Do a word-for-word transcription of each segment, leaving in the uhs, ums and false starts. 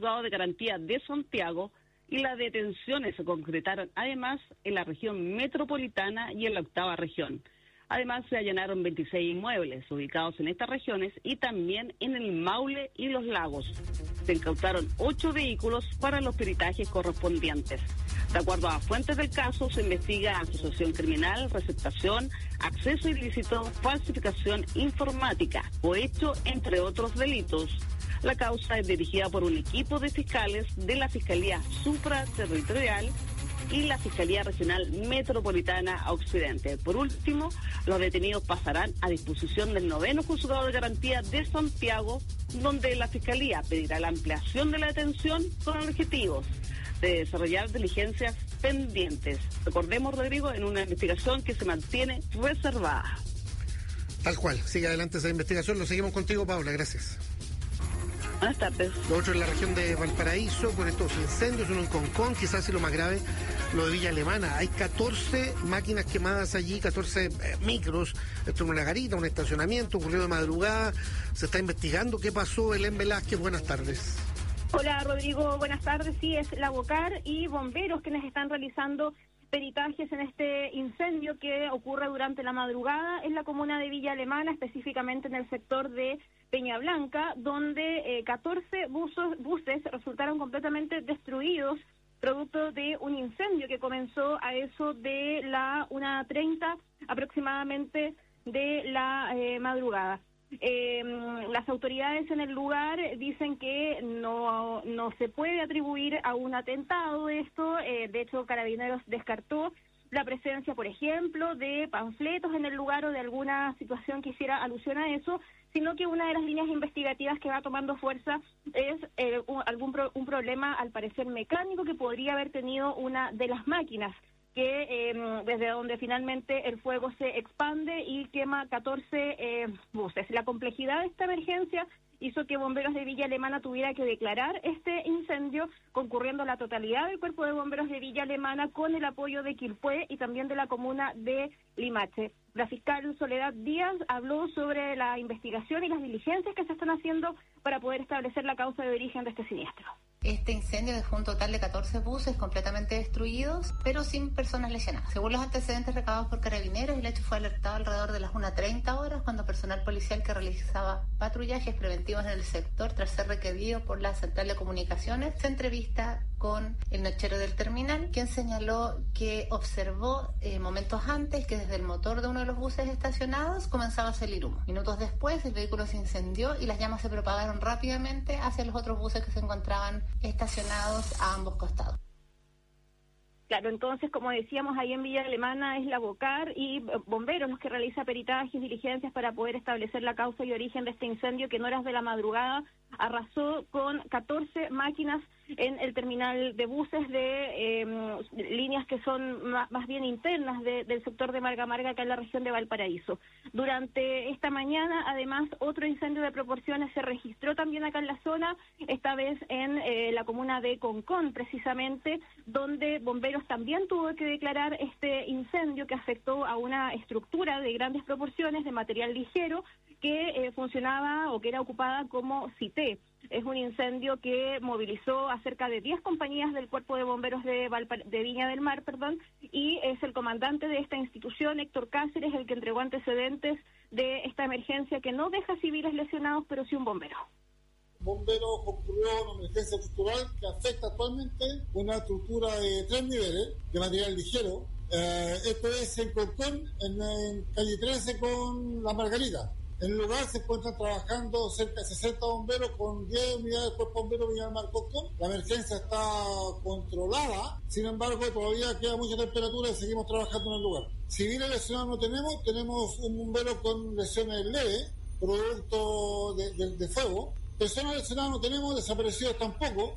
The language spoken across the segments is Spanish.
Juzgado de Garantía de Santiago y las detenciones se concretaron además en la región metropolitana y en la octava región. Además, se allanaron veintiséis inmuebles ubicados en estas regiones y también en el Maule y los Lagos. Se incautaron ocho vehículos para los peritajes correspondientes. De acuerdo a fuentes del caso, se investiga asociación criminal, receptación, acceso ilícito, falsificación informática, cohecho, entre otros delitos. La causa es dirigida por un equipo de fiscales de la Fiscalía Supraterritorial y la Fiscalía Regional Metropolitana Occidente. Por último, los detenidos pasarán a disposición del noveno Juzgado de Garantía de Santiago, donde la Fiscalía pedirá la ampliación de la detención con objetivos de desarrollar diligencias pendientes. Recordemos, Rodrigo, en una investigación que se mantiene reservada. Tal cual, sigue adelante esa investigación. Lo seguimos contigo, Paula, gracias. Buenas tardes. Lo otro en la región de Valparaíso, con estos incendios, uno en Concón, quizás y lo más grave, lo de Villa Alemana. Hay catorce máquinas quemadas allí, catorce eh, micros, esto en una garita, un estacionamiento, ocurrió de madrugada, se está investigando. ¿Qué pasó? Belén Velázquez, buenas tardes. Hola, Rodrigo, buenas tardes. Sí, es la Bocar y bomberos quienes están realizando peritajes en este incendio que ocurre durante la madrugada en la comuna de Villa Alemana, específicamente en el sector de Peña Blanca, donde eh, catorce busos, buses resultaron completamente destruidos producto de un incendio que comenzó a eso de la una treinta aproximadamente de la eh, madrugada. Eh, las autoridades en el lugar dicen que no no se puede atribuir a un atentado esto, eh, de hecho Carabineros descartó la presencia, por ejemplo, de panfletos en el lugar o de alguna situación que hiciera alusión a eso, sino que una de las líneas investigativas que va tomando fuerza es eh, un, algún pro, un problema, al parecer mecánico, que podría haber tenido una de las máquinas, que eh, desde donde finalmente el fuego se expande y quema catorce eh, buses. La complejidad de esta emergencia hizo que bomberos de Villa Alemana tuviera que declarar este incendio, concurriendo la totalidad del cuerpo de bomberos de Villa Alemana con el apoyo de Quilpué y también de la comuna de Limache. La fiscal Soledad Díaz habló sobre la investigación y las diligencias que se están haciendo para poder establecer la causa de origen de este siniestro. Este incendio dejó un total de catorce buses completamente destruidos, pero sin personas lesionadas. Según los antecedentes recabados por Carabineros, el hecho fue alertado alrededor de las una treinta horas, cuando personal policial que realizaba patrullajes preventivos en el sector, tras ser requerido por la Central de Comunicaciones, se entrevista con el nochero del terminal, quien señaló que observó eh, momentos antes que desde el motor de uno de los buses estacionados comenzaba a salir humo. Minutos después, el vehículo se incendió y las llamas se propagaron rápidamente hacia los otros buses que se encontraban estacionados a ambos costados. Claro, entonces, como decíamos, ahí en Villa Alemana es la Bocar y bomberos los que realiza peritajes, diligencias para poder establecer la causa y origen de este incendio que en horas de la madrugada arrasó con catorce máquinas en el terminal de buses de eh, líneas que son más, más bien internas de, del sector de Marga Marga, acá en la región de Valparaíso. Durante esta mañana, además, otro incendio de proporciones se registró también acá en la zona, esta vez en eh, la comuna de Concón, precisamente, donde bomberos también tuvo que declarar este incendio que afectó a una estructura de grandes proporciones de material ligero que eh, funcionaba o que era ocupada como CITE. Es un incendio que movilizó a cerca de diez compañías del Cuerpo de Bomberos de, Valpar- de Viña del Mar, perdón, y es el comandante de esta institución, Héctor Cáceres, el que entregó antecedentes de esta emergencia que no deja civiles lesionados, pero sí un bombero. Bombero concurrió una emergencia estructural que afecta actualmente una estructura de tres niveles de material ligero. Eh, esto es en Concón, en, en calle trece con La Margarita. En el lugar se encuentran trabajando cerca de sesenta bomberos con diez unidades del Cuerpo Bombero Villa del Mar Concón. La emergencia está controlada, sin embargo todavía queda mucha temperatura y seguimos trabajando en el lugar. Civiles lesionados no tenemos, tenemos un bombero con lesiones leves, producto de, de, de fuego. Personas lesionadas no tenemos, desaparecidos tampoco.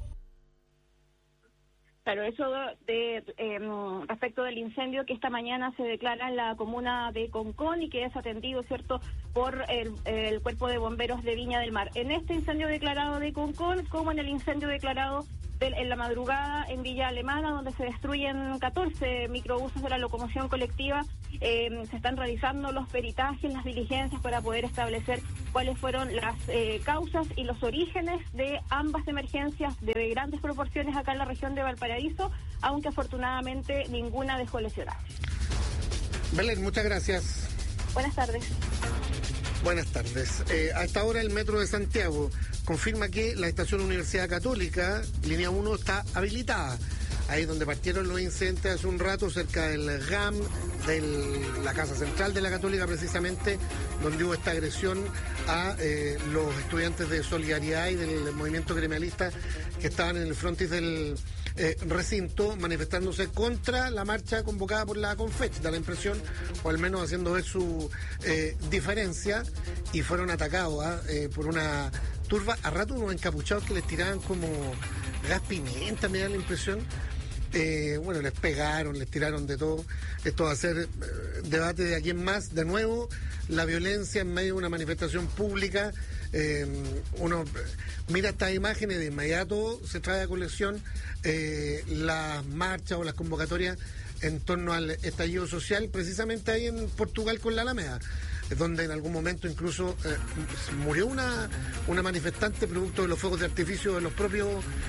Claro, eso de eh, respecto del incendio que esta mañana se declara en la comuna de Concón y que es atendido, ¿cierto?, por el, el Cuerpo de Bomberos de Viña del Mar. En este incendio declarado de Concón, como en el incendio declarado de, en la madrugada en Villa Alemana, donde se destruyen catorce microbuses de la locomoción colectiva. Eh, se están realizando los peritajes, las diligencias para poder establecer cuáles fueron las eh, causas y los orígenes de ambas emergencias de grandes proporciones acá en la región de Valparaíso, aunque afortunadamente ninguna dejó lesionados. Belén, muchas gracias. Buenas tardes. Buenas tardes. Eh, a esta hora el Metro de Santiago confirma que la estación Universidad Católica, línea uno, está habilitada. Ahí donde partieron los incidentes hace un rato, cerca del G A M, de la Casa Central de la Católica precisamente, donde hubo esta agresión a eh, los estudiantes de Solidaridad y del movimiento gremialista que estaban en el frontis del eh, recinto, manifestándose contra la marcha convocada por la Confech, da la impresión, o al menos haciendo ver su eh, diferencia, y fueron atacados ¿eh? Eh, por una turba, a rato unos encapuchados que les tiraban como gas pimienta, me da la impresión. Eh, bueno, les pegaron, les tiraron de todo. Esto va a ser eh, debate de aquí en más. De nuevo, la violencia en medio de una manifestación pública. Eh, uno mira estas imágenes, de inmediato se trae a colección eh, las marchas o las convocatorias en torno al estallido social, precisamente ahí en Portugal con la Alameda, donde en algún momento incluso eh, murió una, una manifestante producto de los fuegos de artificio de los propios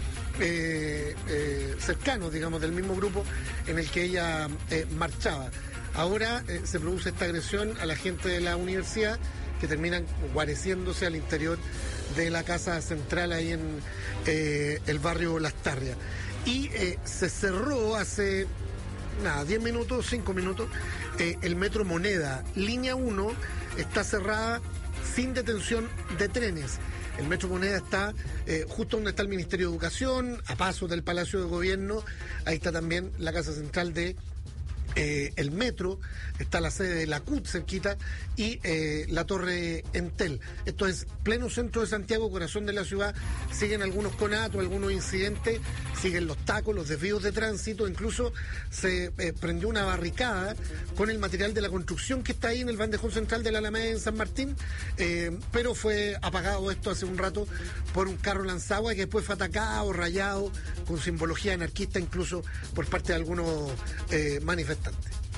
Eh, eh, cercanos, digamos, del mismo grupo en el que ella eh, marchaba. Ahora eh, se produce esta agresión a la gente de la universidad, que terminan guareciéndose al interior de la casa central ahí en eh, el barrio Lastarria. Y eh, se cerró hace nada, diez minutos, cinco minutos, eh, el Metro Moneda, línea uno, está cerrada sin detención de trenes. El Metro Moneda está eh, justo donde está el Ministerio de Educación, a pasos del Palacio de Gobierno. Ahí está también la Casa Central de eh, el Metro, está la sede de la C U T cerquita y eh, la Torre Entel. Esto es pleno centro de Santiago, corazón de la ciudad. Siguen algunos conatos, algunos incidentes, siguen los tacos, los desvíos de tránsito. Incluso se eh, prendió una barricada con el material de la construcción que está ahí en el bandejón central de la Alameda en San Martín, eh, pero fue apagado esto hace un rato por un carro lanzagua que después fue atacado, rayado, con simbología anarquista incluso por parte de algunos eh, manifestantes.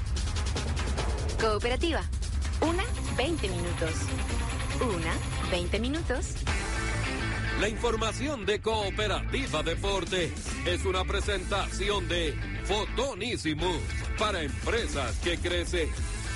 Cooperativa. Una, veinte minutos. Una, veinte minutos. La información de Cooperativa Deportes es una presentación de Fotonísimo para empresas que crecen.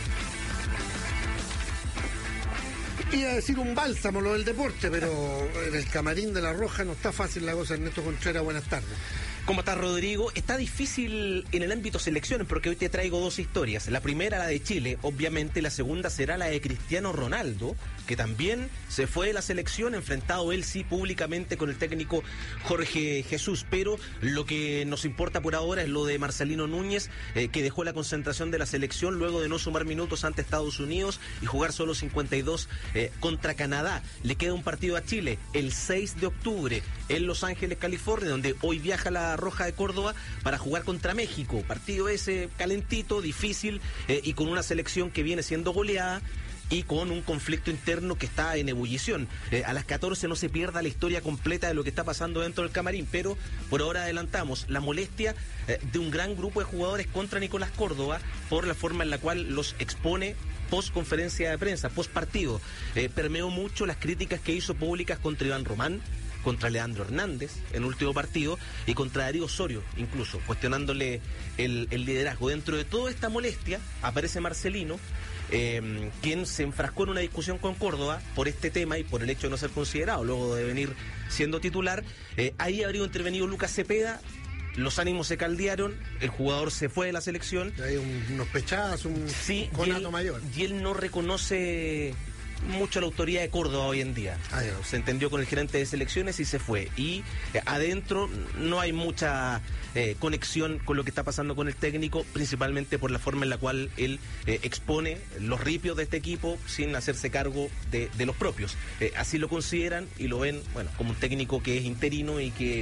Iba a decir un bálsamo lo del deporte, pero en el camarín de La Roja no está fácil la cosa. Ernesto Contreras, buenas tardes. ¿Cómo estás, Rodrigo? Está difícil en el ámbito selecciones porque hoy te traigo dos historias. La primera, la de Chile, obviamente. La segunda será la de Cristiano Ronaldo, que también se fue de la selección, enfrentado él sí públicamente con el técnico Jorge Jesús. Pero lo que nos importa por ahora es lo de Marcelino Núñez, eh, que dejó la concentración de la selección luego de no sumar minutos ante Estados Unidos y jugar solo cincuenta y dos eh, contra Canadá. Le queda un partido a Chile el seis de octubre en Los Ángeles, California, donde hoy viaja la Roja de Córdoba para jugar contra México. Partido ese calentito, difícil eh, y con una selección que viene siendo goleada y con un conflicto interno que está en ebullición. Eh, a las catorce no se pierda la historia completa de lo que está pasando dentro del camarín, pero por ahora adelantamos la molestia eh, de un gran grupo de jugadores contra Nicolás Córdoba por la forma en la cual los expone post conferencia de prensa, post partido. Eh, permeó mucho las críticas que hizo públicas contra Iván Román, contra Leandro Hernández en el último partido y contra Darío Osorio, incluso cuestionándole el, el liderazgo. Dentro de toda esta molestia aparece Marcelino, eh, quien se enfrascó en una discusión con Córdoba por este tema y por el hecho de no ser considerado luego de venir siendo titular. Eh, ahí habría intervenido Lucas Cepeda. Los ánimos se caldearon, el jugador se fue de la selección. Hay un, unos pechazos, un sí, conato y él, mayor. Y él no reconoce mucho la autoridad de Córdoba hoy en día. Ah, se entendió con el gerente de selecciones y se fue. Y eh, adentro no hay mucha eh, conexión con lo que está pasando con el técnico, principalmente por la forma en la cual él eh, expone los ripios de este equipo sin hacerse cargo de, de los propios. Eh, así lo consideran y lo ven, bueno, como un técnico que es interino y que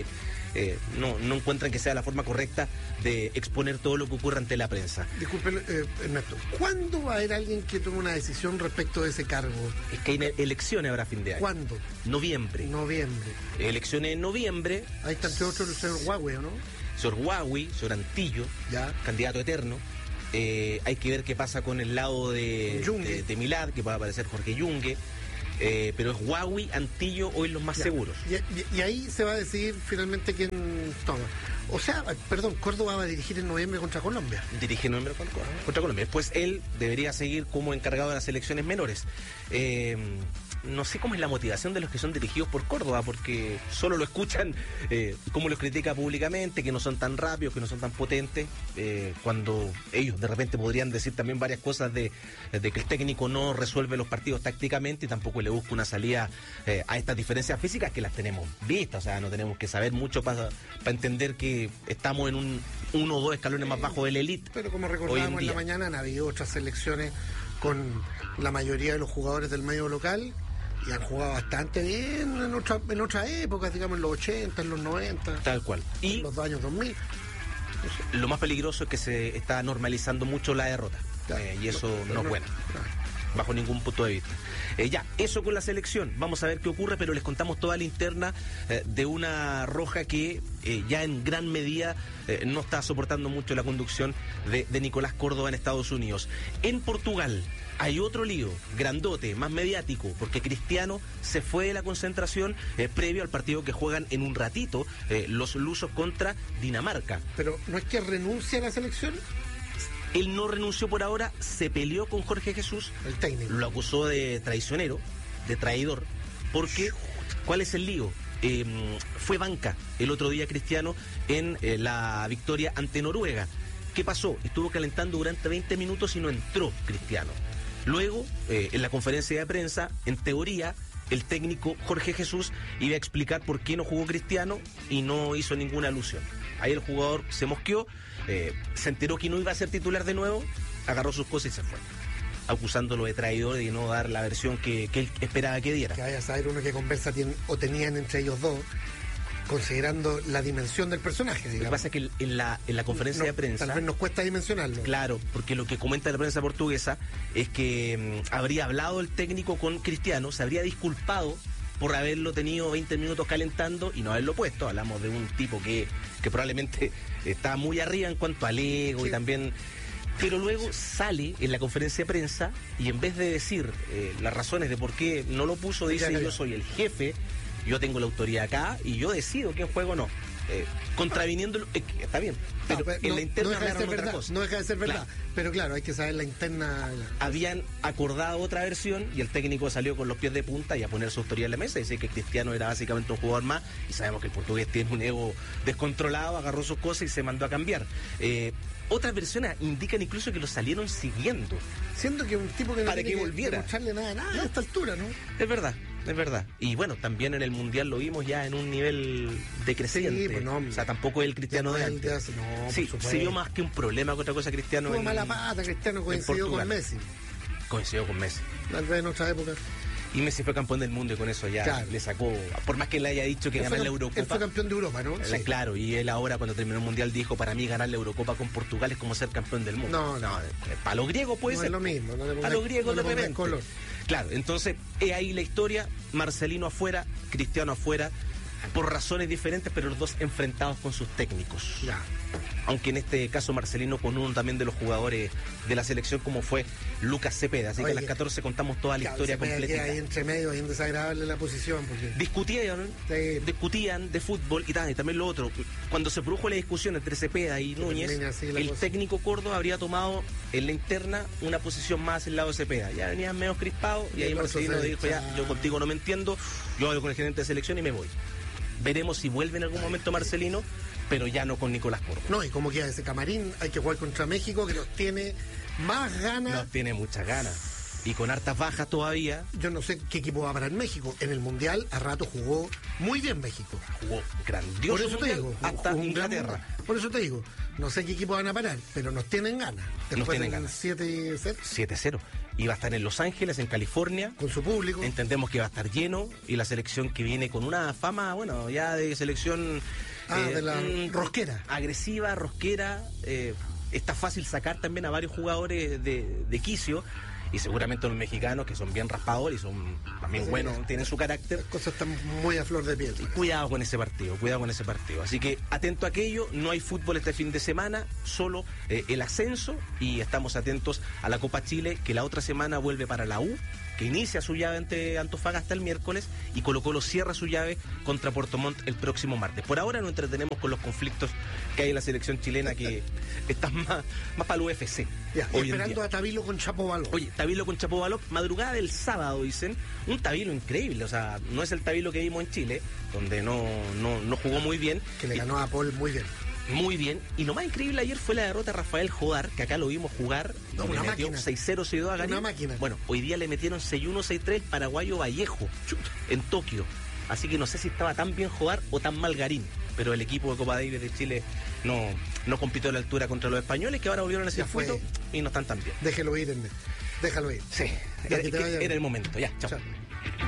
eh, no, no encuentran que sea la forma correcta de exponer todo lo que ocurre ante la prensa. Disculpen, eh, Ernesto, ¿cuándo va a haber alguien que tome una decisión respecto de ese cargo? Es que hay elecciones ahora a fin de año. ¿Cuándo? Noviembre. Noviembre. Elecciones en noviembre. Ahí está entre otros el señor Huawei, ¿no? Señor Huawei, señor Antillo, ya. Candidato eterno. Eh, hay que ver qué pasa con el lado de, de, de Milad, que va a aparecer Jorge Yungue. Eh, pero es Huawei, Antillo hoy los más ya. seguros. Y, y, y ahí se va a decidir finalmente quién toma. O sea, perdón, Córdoba va a dirigir en noviembre contra Colombia. Dirige en noviembre contra, contra Colombia. Después él debería seguir como encargado de las elecciones menores. Eh, no sé cómo es la motivación de los que son dirigidos por Córdoba, porque solo lo escuchan eh, cómo los critica públicamente, que no son tan rápidos, que no son tan potentes, eh, cuando ellos de repente podrían decir también varias cosas de, de que el técnico no resuelve los partidos tácticamente y tampoco le busca una salida eh, a estas diferencias físicas que las tenemos vistas. O sea, no tenemos que saber mucho para pa entender que estamos en un uno o dos escalones más bajo de la élite. Pero como recordábamos en, en la mañana, han habido otras selecciones con la mayoría de los jugadores del medio local y han jugado bastante bien en otra, en otras épocas, digamos en los ochenta, en los noventa. Tal cual. Y en los años dos mil. No sé. Lo más peligroso es que se está normalizando mucho la derrota. Claro, eh, y eso no, no es bueno. No. Bajo ningún punto de vista. Eh, ya, eso con la selección. Vamos a ver qué ocurre, pero les contamos toda la interna eh, de una Roja que eh, ya en gran medida eh, no está soportando mucho la conducción de, de Nicolás Córdoba en Estados Unidos. En Portugal hay otro lío, grandote, más mediático, porque Cristiano se fue de la concentración eh, previo al partido que juegan en un ratito eh, los lusos contra Dinamarca. Pero ¿no es que renuncia a la selección? Él no renunció por ahora, se peleó con Jorge Jesús, el técnico. Lo acusó de traicionero, de traidor, porque ¿cuál es el lío? Eh, fue banca el otro día Cristiano en eh, la victoria ante Noruega. ¿Qué pasó? Estuvo calentando durante veinte minutos y no entró Cristiano. Luego, eh, en la conferencia de prensa, en teoría, el técnico Jorge Jesús iba a explicar por qué no jugó Cristiano y no hizo ninguna alusión. Ahí el jugador se mosqueó, eh, se enteró que no iba a ser titular de nuevo, agarró sus cosas y se fue, acusándolo de traidor y de no dar la versión que, que él esperaba que diera. Que vaya a saber uno que conversa tiene, o tenían entre ellos dos, considerando la dimensión del personaje, digamos. Lo que pasa es que en la, en la conferencia no, de prensa... Tal vez nos cuesta dimensionarlo. Claro, porque lo que comenta la prensa portuguesa es que mmm, habría hablado el técnico con Cristiano, se habría disculpado por haberlo tenido veinte minutos calentando y no haberlo puesto. Hablamos de un tipo que, que probablemente está muy arriba en cuanto al ego, sí. Y también... Pero luego sale en la conferencia de prensa y en vez de decir eh, las razones de por qué no lo puso, dice: yo soy el jefe, yo tengo la autoridad acá y yo decido quién juega o no. Eh, contraviniendo, eh, está bien, pero, no, pero en no, la interna no deja de ser otra verdad, cosa. no deja de ser verdad, Claro. Pero claro, hay que saber la interna. Habían acordado otra versión y el técnico salió con los pies de punta y a poner su autoridad en la mesa y dice que Cristiano era básicamente un jugador más y sabemos que el portugués tiene un ego descontrolado, agarró sus cosas y se mandó a cambiar. Eh, Otras versiones indican incluso que lo salieron siguiendo. Siendo que un tipo que no para tiene que volviera. Que demostrarle nada, nada no. A esta altura, ¿no? Es verdad, es verdad. Y bueno, también en el Mundial lo vimos ya en un nivel decreciente. Sí, pues no, o sea, tampoco es el Cristiano de antes. Hace, no, sí, se vio más que un problema que otra cosa Cristiano. Tuvo en, mala pata, Cristiano coincidió con Messi. Coincidió con Messi. Tal vez en otra época. Y Messi fue campeón del mundo y con eso ya claro. le sacó, por más que le haya dicho que ganar la Eurocopa. Él fue campeón de Europa, ¿no? Sí. Claro, y él ahora cuando terminó el Mundial dijo: para mí ganar la Eurocopa con Portugal es como ser campeón del mundo. No, no. no para los griegos puede no ser. Es lo mismo. No a los griegos no de repente. Color. Claro, entonces es ahí la historia. Marcelino afuera, Cristiano afuera, por razones diferentes, pero los dos enfrentados con sus técnicos. Ya. Aunque en este caso Marcelino con uno también de los jugadores de la selección como fue Lucas Cepeda. Así Oye, que a las catorce contamos toda la claro, historia Cepeda completa. Ahí entre medio, bien desagradable la posición. Porque... Discutían, sí. discutían de fútbol y, tal, y también lo otro. Cuando se produjo la discusión entre Cepeda y Núñez, el cosa. técnico Córdoba habría tomado en la interna una posición más al lado de Cepeda. Ya venían medio crispados y, y ahí Marcelino dijo: ya, yo contigo no me entiendo, yo hablo con el gerente de selección y me voy. Veremos si vuelve en algún momento Marcelino, pero ya no con Nicolás Córdoba. No, y como queda ese camarín, hay que jugar contra México, que nos tiene más ganas. Nos tiene muchas ganas. Y con hartas bajas todavía. Yo no sé qué equipo va a parar México. En el Mundial, a rato jugó muy bien México. Jugó grandioso. Por eso mundial, te digo. Hasta Inglaterra. Por eso te digo. No sé qué equipo van a parar, pero nos tienen ganas. Nos tienen ganas. siete cero. siete cero. Y va a estar en Los Ángeles, en California. Con su público. Entendemos que va a estar lleno. Y la selección que viene con una fama, bueno, ya de selección... Ah, eh, de la mm, rosquera. Agresiva, rosquera. Eh, está fácil sacar también a varios jugadores de, de quicio. Y seguramente los mexicanos, que son bien raspadores y son también sí, buenos, tienen su carácter. Las cosas están muy a flor de piel. Y cuidado con ese partido, cuidado con ese partido. Así que atento a aquello, no hay fútbol este fin de semana, solo eh, el ascenso, y estamos atentos a la Copa Chile, que la otra semana vuelve para la U, que inicia su llave ante Antofagasta el miércoles, y Colo-Colo cierra su llave contra Puerto Montt el próximo martes. Por ahora nos entretenemos con los conflictos que hay en la selección chilena, que están más, más para el U F C. Ya, hoy esperando a Tabilo con Chapovalov. Oye, Tabilo con Chapovalov, madrugada del sábado, dicen, un Tabilo increíble, o sea, no es el Tabilo que vimos en Chile, donde no, no, no jugó muy bien. Que le ganó a Paul muy bien. Muy bien, y lo más increíble ayer fue la derrota de Rafael Jodar, que acá lo vimos jugar, no, le metió seis cero, seis dos a Garín. Una máquina. Bueno, hoy día le metieron seis uno, seis tres paraguayo Vallejo, en Tokio. Así que no sé si estaba tan bien Jodar o tan mal Garín, pero el equipo de Copa Davis de Chile no, no compitió a la altura contra los españoles, que ahora volvieron al circuito y no están tan bien. Déjelo ir, Ernest. Déjalo ir. Sí, era, era el momento. Ya, chao. Chao.